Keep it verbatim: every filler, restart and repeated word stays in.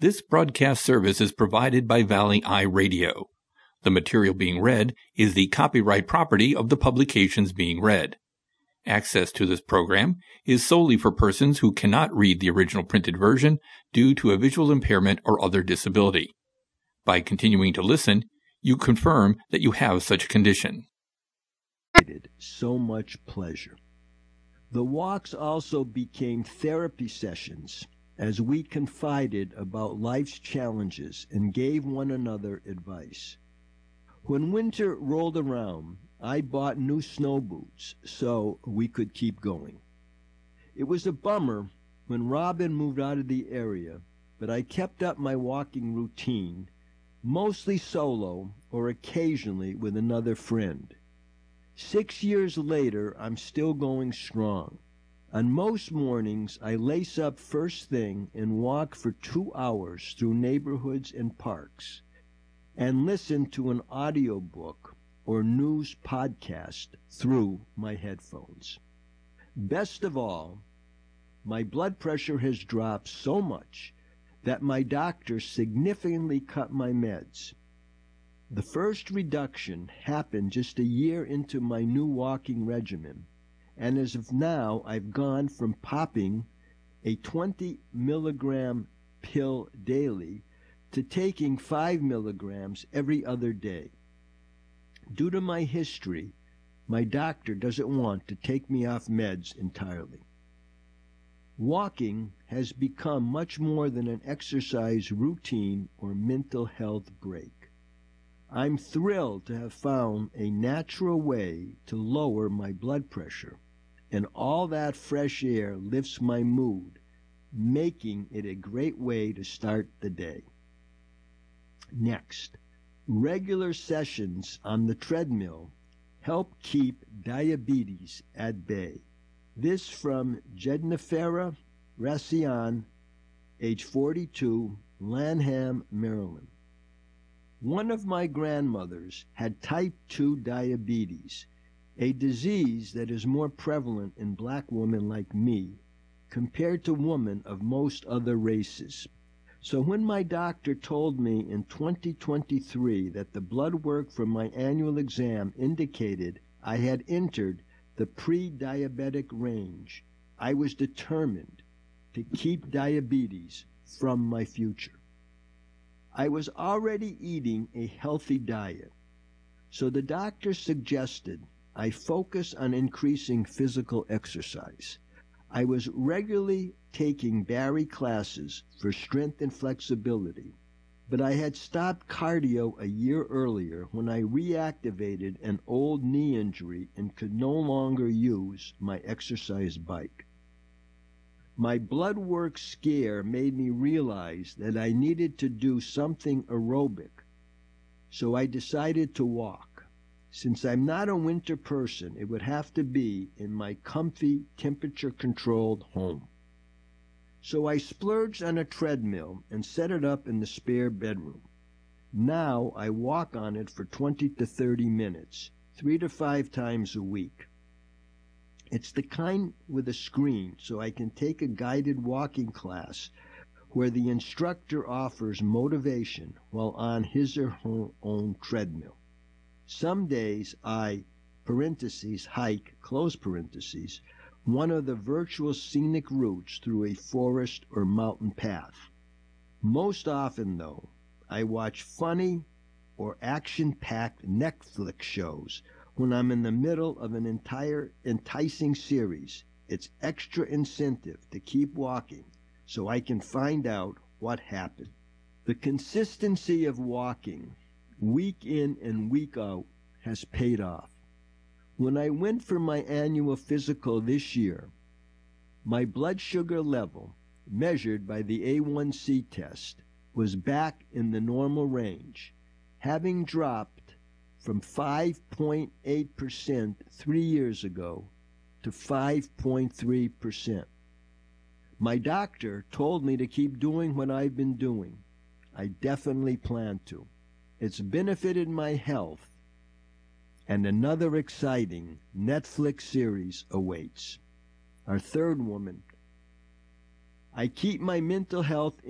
This broadcast service is provided by Valley Eye Radio. The material being read is the copyright property of the publications being read. Access to this program is solely for persons who cannot read the original printed version due to a visual impairment or other disability. By continuing to listen, you confirm that you have such a condition. So much pleasure. The walks also became therapy sessions as we confided about life's challenges and gave one another advice. When winter rolled around, I bought new snow boots so we could keep going. It was a bummer when Robin moved out of the area, but I kept up my walking routine, mostly solo or occasionally with another friend. Six years later, I'm still going strong. On most mornings, I lace up first thing and walk for two hours through neighborhoods and parks and listen to an audiobook or news podcast through my headphones. Best of all, my blood pressure has dropped so much that my doctor significantly cut my meds. The first reduction happened just a year into my new walking regimen, and as of now, I've gone from popping a twenty milligram pill daily to taking five milligrams every other day. Due to my history, my doctor doesn't want to take me off meds entirely. Walking has become much more than an exercise routine or mental health break. I'm thrilled to have found a natural way to lower my blood pressure, and all that fresh air lifts my mood, making it a great way to start the day. Next, regular sessions on the treadmill help keep diabetes at bay. This from Jennifer Racian, age forty-two, Lanham, Maryland. One of my grandmothers had type two diabetes, a disease that is more prevalent in black women like me compared to women of most other races. So when my doctor told me in twenty twenty-three that the blood work from my annual exam indicated I had entered the pre-diabetic range, I was determined to keep diabetes from my future. I was already eating a healthy diet, so the doctor suggested I focus on increasing physical exercise. I was regularly taking Barry classes for strength and flexibility, but I had stopped cardio a year earlier when I reactivated an old knee injury and could no longer use my exercise bike. My blood work scare made me realize that I needed to do something aerobic, so I decided to walk. Since I'm not a winter person, it would have to be in my comfy, temperature-controlled home. So I splurged on a treadmill and set it up in the spare bedroom. Now I walk on it for twenty to thirty minutes, three to five times a week. It's the kind with a screen, so I can take a guided walking class where the instructor offers motivation while on his or her own treadmill. Some days I, parentheses, hike, close parentheses, one of the virtual scenic routes through a forest or mountain path. Most often, though, I watch funny or action-packed Netflix shows when I'm in the middle of an entire enticing series. It's extra incentive to keep walking so I can find out what happened. The consistency of walking, week in and week out, has paid off. When I went for my annual physical this year, my blood sugar level, measured by the A one C test, was back in the normal range, having dropped from five point eight percent three years ago to five point three percent. My doctor told me to keep doing what I've been doing. I definitely plan to. It's benefited my health, and another exciting Netflix series awaits. Our third woman. I keep my mental health